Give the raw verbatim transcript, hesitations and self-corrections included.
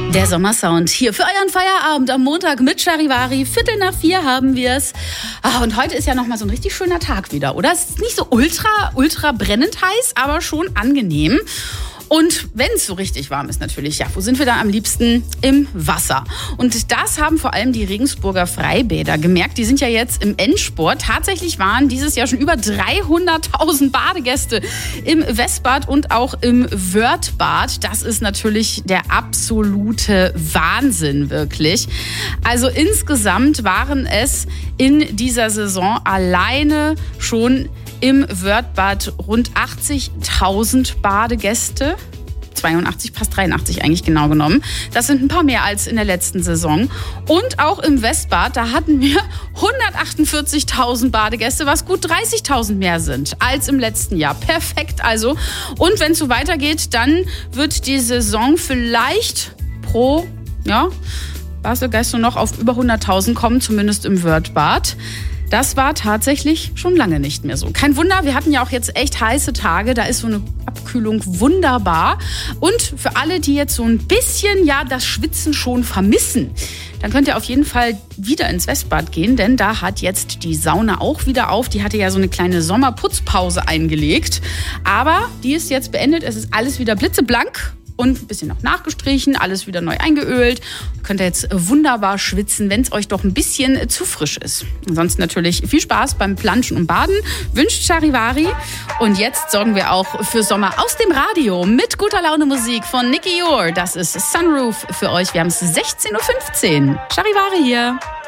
Der Sommersound hier für euren Feierabend am Montag mit Charivari. Viertel nach vier haben wir es. Ah, und heute ist ja nochmal so ein richtig schöner Tag wieder, oder? Es ist nicht so ultra, ultra brennend heiß, aber schon angenehm. Und wenn es so richtig warm ist natürlich, ja, wo sind wir da am liebsten? Im Wasser. Und das haben vor allem die Regensburger Freibäder gemerkt. Die sind ja jetzt im Endspurt. Tatsächlich waren dieses Jahr schon über dreihunderttausend Badegäste im Westbad und auch im Wörthbad. Das ist natürlich der absolute Wahnsinn, wirklich. Also insgesamt waren es in dieser Saison alleine schon im Wörthbad rund achtzigtausend Badegäste. zweiundachtzig, fast dreiundachtzig eigentlich genau genommen. Das sind ein paar mehr als in der letzten Saison. Und auch im Westbad, da hatten wir hundertachtundvierzigtausend Badegäste, was gut dreißigtausend mehr sind als im letzten Jahr. Perfekt also. Und wenn es so weitergeht, dann wird die Saison vielleicht pro, ja, Basel-Gäste noch auf über hunderttausend kommen, zumindest im Wörthbad. Das war tatsächlich schon lange nicht mehr so. Kein Wunder, wir hatten ja auch jetzt echt heiße Tage. Da ist so eine Abkühlung wunderbar. Und für alle, die jetzt so ein bisschen, ja, das Schwitzen schon vermissen, dann könnt ihr auf jeden Fall wieder ins Westbad gehen, denn da hat jetzt die Sauna auch wieder auf. Die hatte ja so eine kleine Sommerputzpause eingelegt. Aber die ist jetzt beendet. Es ist alles wieder blitzeblank. Und ein bisschen noch nachgestrichen, alles wieder neu eingeölt. Könnt ihr jetzt wunderbar schwitzen, wenn es euch doch ein bisschen zu frisch ist. Ansonsten natürlich viel Spaß beim Planschen und Baden. Wünscht Charivari. Und jetzt sorgen wir auch für Sommer aus dem Radio mit guter Laune Musik von Nicky Ure. Das ist Sunroof für euch. Wir haben es sechzehn Uhr fünfzehn. Charivari hier.